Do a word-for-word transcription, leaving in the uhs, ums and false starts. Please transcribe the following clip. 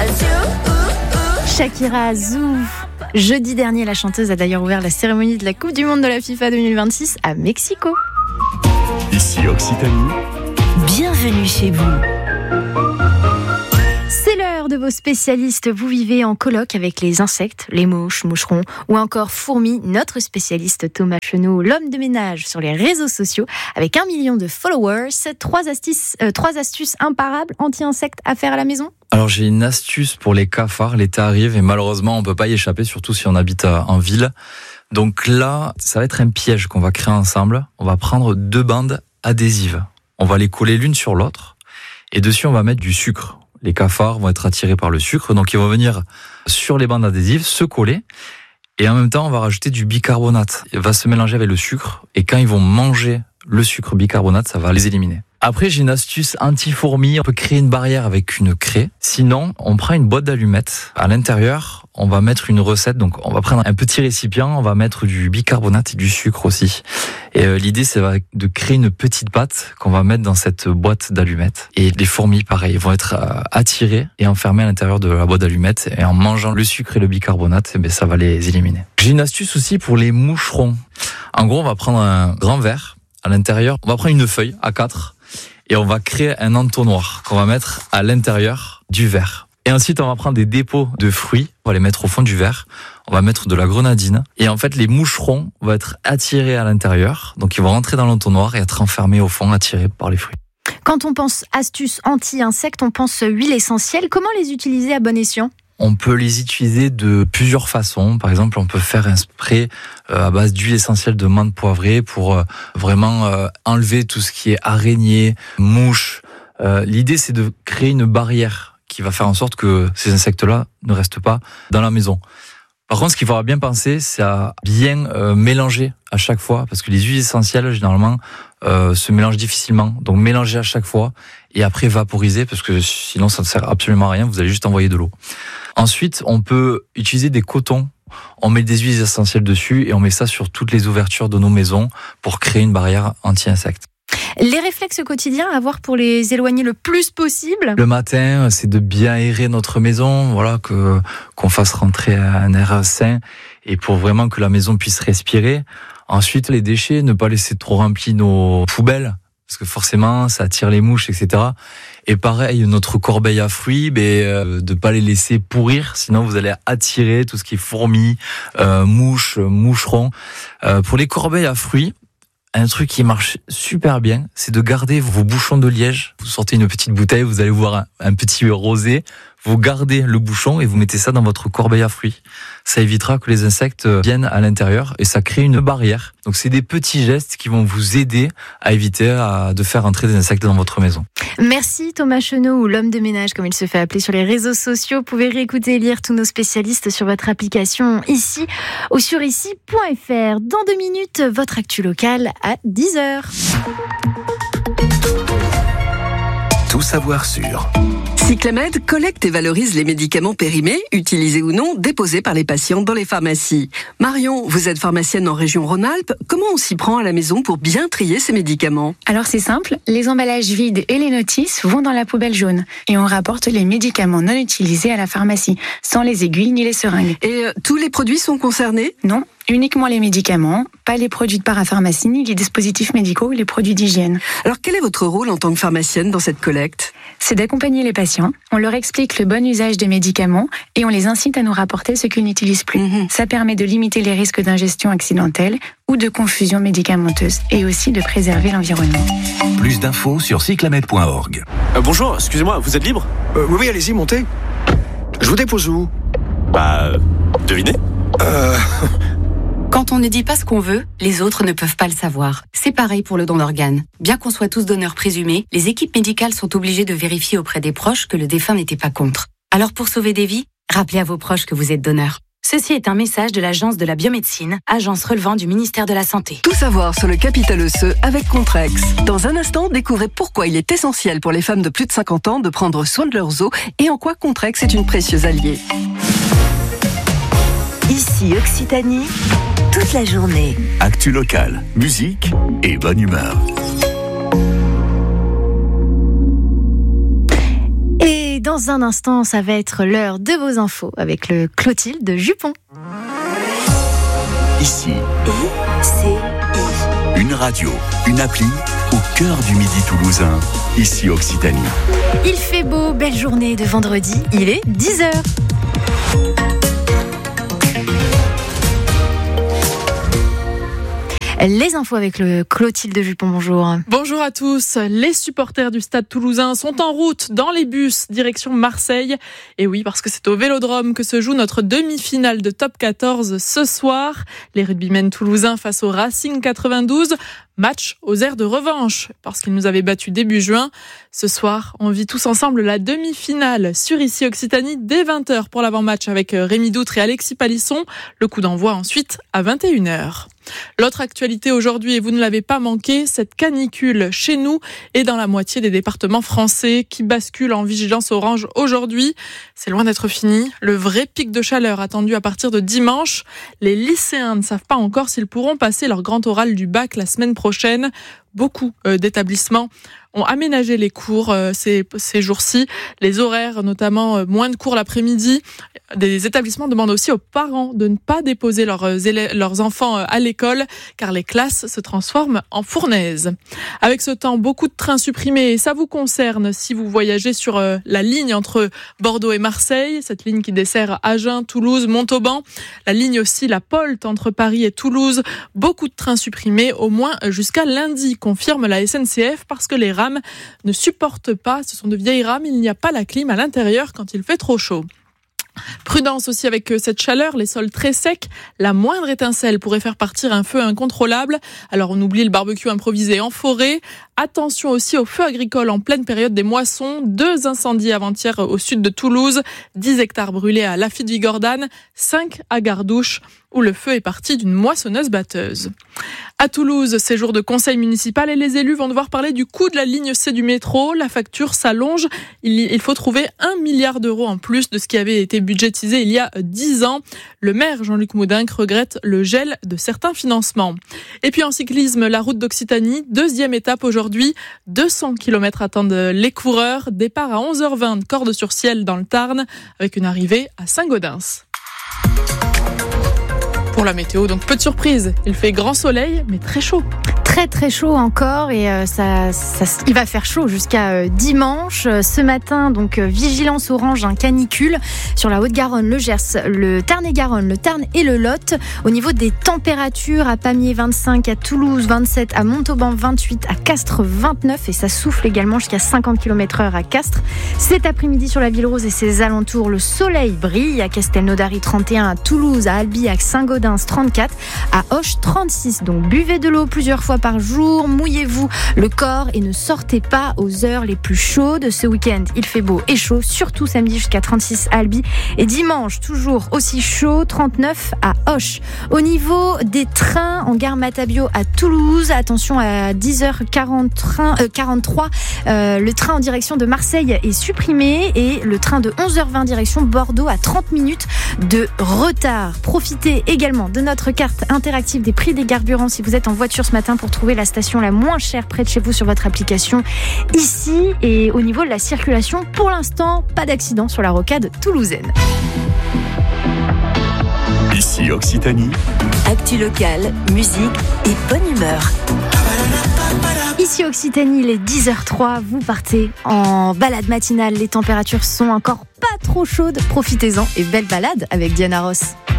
Shakira Zou. Jeudi dernier, la chanteuse a d'ailleurs ouvert la cérémonie de la Coupe du Monde de la FIFA deux mille vingt-six à Mexico. Ici Occitanie. Bienvenue chez vous. C'est l'heure de vos spécialistes. Vous vivez en coloc avec les insectes, les mouches, moucherons ou encore fourmis. Notre spécialiste Thomas Chenot, l'homme de ménage sur les réseaux sociaux avec un million de followers. Trois astuces, euh, trois astuces imparables anti-insectes à faire à la maison. Alors j'ai une astuce pour les cafards. L'été arrive et malheureusement on peut pas y échapper, surtout si on habite en ville. Donc là, ça va être un piège qu'on va créer ensemble. On va prendre deux bandes adhésives. On va les coller l'une sur l'autre et dessus on va mettre du sucre. Les cafards vont être attirés par le sucre, donc ils vont venir sur les bandes adhésives, se coller, et en même temps, on va rajouter du bicarbonate. Il va se mélanger avec le sucre, et quand ils vont manger le sucre bicarbonate, ça va les éliminer. Après, j'ai une astuce anti-fourmis. On peut créer une barrière avec une craie. Sinon, on prend une boîte d'allumettes. À l'intérieur, on va mettre une recette. Donc, on va prendre un petit récipient, on va mettre du bicarbonate et du sucre aussi. Et euh, l'idée, c'est de créer une petite pâte qu'on va mettre dans cette boîte d'allumettes. Et les fourmis, pareil, vont être euh, attirées et enfermées à l'intérieur de la boîte d'allumettes. Et en mangeant le sucre et le bicarbonate, eh bien, ça va les éliminer. J'ai une astuce aussi pour les moucherons. En gros, on va prendre un grand verre. À l'intérieur, on va prendre une feuille A quatre et on va créer un entonnoir qu'on va mettre à l'intérieur du verre. Et ensuite, on va prendre des dépôts de fruits, on va les mettre au fond du verre, on va mettre de la grenadine. Et en fait, les moucherons vont être attirés à l'intérieur, donc ils vont rentrer dans l'entonnoir et être enfermés au fond, attirés par les fruits. Quand on pense astuces anti-insectes, on pense huile essentielle. Comment les utiliser à bon escient ? On peut les utiliser de plusieurs façons. Par exemple, on peut faire un spray à base d'huile essentielle de menthe poivrée pour vraiment enlever tout ce qui est araignée, mouche. L'idée, c'est de créer une barrière qui va faire en sorte que ces insectes-là ne restent pas dans la maison. Par contre, ce qu'il faudra bien penser, c'est à bien mélanger à chaque fois, parce que les huiles essentielles, généralement, euh, se mélangent difficilement. Donc, mélanger à chaque fois et après vaporiser, parce que sinon, ça ne sert absolument à rien. Vous allez juste envoyer de l'eau. Ensuite, on peut utiliser des cotons. On met des huiles essentielles dessus et on met ça sur toutes les ouvertures de nos maisons pour créer une barrière anti-insectes. Les réflexes quotidiens à avoir pour les éloigner le plus possible. Le matin, c'est de bien aérer notre maison, voilà, que qu'on fasse rentrer un air sain et pour vraiment que la maison puisse respirer. Ensuite, les déchets, ne pas laisser trop remplis nos poubelles, parce que forcément, ça attire les mouches, et cetera. Et pareil, notre corbeille à fruits, ben, euh, de pas les laisser pourrir, sinon vous allez attirer tout ce qui est fourmis, euh, mouches, moucherons. Euh, pour les corbeilles à fruits, un truc qui marche super bien, c'est de garder vos bouchons de liège. Vous sortez une petite bouteille, vous allez voir un, un petit rosé, vous gardez le bouchon et vous mettez ça dans votre corbeille à fruits. Ça évitera que les insectes viennent à l'intérieur et ça crée une barrière. Donc c'est des petits gestes qui vont vous aider à éviter à, de faire entrer des insectes dans votre maison. Merci Thomas Chenot, ou l'homme de ménage comme il se fait appeler sur les réseaux sociaux. Vous pouvez réécouter et lire tous nos spécialistes sur votre application ici ou sur ici point f r. Dans deux minutes, votre actu locale à dix heures. Tout savoir sur Cyclamed collecte et valorise les médicaments périmés, utilisés ou non, déposés par les patients dans les pharmacies. Marion, vous êtes pharmacienne en région Rhône-Alpes. Comment on s'y prend à la maison pour bien trier ces médicaments ? Alors c'est simple, les emballages vides et les notices vont dans la poubelle jaune. Et on rapporte les médicaments non utilisés à la pharmacie, sans les aiguilles ni les seringues. Et euh, tous les produits sont concernés ? Non. Uniquement les médicaments, pas les produits de parapharmacie, ni les dispositifs médicaux ou les produits d'hygiène. Alors quel est votre rôle en tant que pharmacienne dans cette collecte ? C'est d'accompagner les patients, on leur explique le bon usage des médicaments et on les incite à nous rapporter ce qu'ils n'utilisent plus. Mmh. Ça permet de limiter les risques d'ingestion accidentelle ou de confusion médicamenteuse et aussi de préserver l'environnement. Plus d'infos sur cyclamed point org. Euh, bonjour, excusez-moi, vous êtes libre ? euh, Oui, oui, allez-y, montez. Je vous dépose où ? Bah, devinez. Euh... Quand on ne dit pas ce qu'on veut, les autres ne peuvent pas le savoir. C'est pareil pour le don d'organes. Bien qu'on soit tous donneurs présumés, les équipes médicales sont obligées de vérifier auprès des proches que le défunt n'était pas contre. Alors pour sauver des vies, rappelez à vos proches que vous êtes donneur. Ceci est un message de l'Agence de la biomédecine, agence relevant du ministère de la Santé. Tout savoir sur le capital osseux avec Contrex. Dans un instant, découvrez pourquoi il est essentiel pour les femmes de plus de cinquante ans de prendre soin de leurs os et en quoi Contrex est une précieuse alliée. Ici Occitanie, toute la journée. Actu locale, musique et bonne humeur. Et dans dans un instant, ça va être l'heure de vos infos avec le Clotilde Jupon. Ici, I C I. une radio, une appli au cœur du Midi toulousain. Ici Occitanie. Il fait beau, belle journée de vendredi, il est dix heures. Les infos avec le Clotilde Jupon, bonjour. Bonjour à tous. Les supporters du Stade Toulousain sont en route dans les bus direction Marseille. Et oui, parce que c'est au Vélodrome que se joue notre demi-finale de Top quatorze ce soir. Les rugbymen toulousains face au Racing quatre-vingt-douze. Match aux airs de revanche, parce qu'ils nous avaient battus début juin. Ce soir, on vit tous ensemble la demi-finale sur Ici Occitanie dès vingt heures pour l'avant-match avec Rémi Doutre et Alexis Palisson. Le coup d'envoi ensuite à vingt et une heures. L'autre actualité aujourd'hui, et vous ne l'avez pas manqué, cette canicule chez nous et dans la moitié des départements français qui basculent en vigilance orange aujourd'hui. C'est loin d'être fini. Le vrai pic de chaleur attendu à partir de dimanche. Les lycéens ne savent pas encore s'ils pourront passer leur grand oral du bac la semaine prochaine. Beaucoup euh, d'établissements ont aménagé les cours euh, ces, ces jours-ci, les horaires notamment, euh, moins de cours l'après-midi. Des établissements demandent aussi aux parents de ne pas déposer leurs, élèves, leurs enfants euh, à l'école car les classes se transforment en fournaises. Avec ce temps, beaucoup de trains supprimés et ça vous concerne si vous voyagez sur euh, la ligne entre Bordeaux et Marseille, cette ligne qui dessert Agen, Toulouse, Montauban, la ligne aussi la Polte entre Paris et Toulouse. Beaucoup de trains supprimés au moins jusqu'à lundi, confirme la S N C F, parce que les rames ne supportent pas, ce sont de vieilles rames, il n'y a pas la clim à l'intérieur quand il fait trop chaud. Prudence aussi avec cette chaleur, les sols très secs, la moindre étincelle pourrait faire partir un feu incontrôlable. Alors on oublie le barbecue improvisé en forêt. Attention aussi aux feux agricoles en pleine période des moissons. Deux incendies avant-hier au sud de Toulouse, dix hectares brûlés à Lafitte-Vigordane, cinq à Gardouche, où le feu est parti d'une moissonneuse-batteuse. À Toulouse, c'est jour de conseil municipal et les élus vont devoir parler du coût de la ligne C du métro. La facture s'allonge. Il, il faut trouver un milliard d'euros en plus de ce qui avait été budgétisé il y a dix ans. Le maire Jean-Luc Moudinque regrette le gel de certains financements. Et puis en cyclisme, la route d'Occitanie, deuxième étape aujourd'hui. deux cents kilomètres attendent les coureurs. Départ à onze heures vingt, Cordes-sur-Ciel dans le Tarn, avec une arrivée à Saint-Gaudens. Pour la météo, donc peu de surprise. Il fait grand soleil, mais très chaud. Très très chaud encore et euh, ça, ça, il va faire chaud jusqu'à euh, dimanche. Ce matin, donc euh, vigilance orange, un canicule sur la Haute-Garonne, le Gers, le Tarn-et-Garonne, le Tarn et le Lot. Au niveau des températures, à Pamiers vingt-cinq, à Toulouse vingt-sept, à Montauban vingt-huit, à Castres vingt-neuf et ça souffle également jusqu'à cinquante kilomètres heure à Castres. Cet après-midi sur la Ville-Rose et ses alentours, le soleil brille à Castelnaudary trente et un, à Toulouse, à Albi, à Saint-Gaudens trente-quatre, à Auch trente-six. Donc buvez de l'eau plusieurs fois par jour, mouillez-vous le corps et ne sortez pas aux heures les plus chaudes. Ce week-end, il fait beau et chaud, surtout samedi jusqu'à trente-six à Albi et dimanche toujours aussi chaud, trente-neuf à Auch. Au niveau des trains en gare Matabio à Toulouse, attention à dix heures quarante-trois, euh, le train en direction de Marseille est supprimé et le train de onze heures vingt direction Bordeaux a trente minutes de retard. Profitez également de notre carte interactive des prix des carburants si vous êtes en voiture ce matin pour trouver la station la moins chère près de chez vous sur votre application ici. Et au niveau de la circulation, pour l'instant, pas d'accident sur la rocade toulousaine. Ici Occitanie. Actu locale, musique et bonne humeur. Ici Occitanie, il est dix heures trois, vous partez en balade matinale, les températures sont encore pas trop chaudes, profitez-en et belle balade avec Diana Ross.